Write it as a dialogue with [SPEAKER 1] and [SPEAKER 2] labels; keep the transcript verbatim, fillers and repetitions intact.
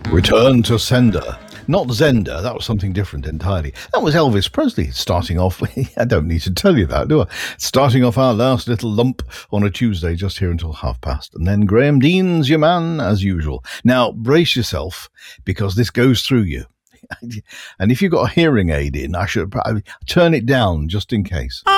[SPEAKER 1] Return to Sender. Not Zender, that was something different entirely. That was Elvis Presley starting off. I don't need to tell you that, do I? Starting off our last little lump on a Tuesday, just here until half past. And then Graham Dean's your man, as usual. Now, brace yourself, because this goes through you. And if you've got a hearing aid in, I should probably turn it down just in case.